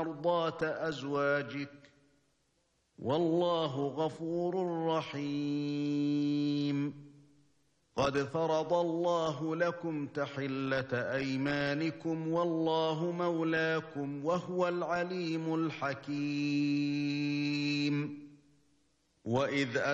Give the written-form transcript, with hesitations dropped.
مرضاة أزواجك والله غفور رحيم قد فرض الله لكم تحلة أيمانكم والله مولاكم وهو العليم الحكيم وإذ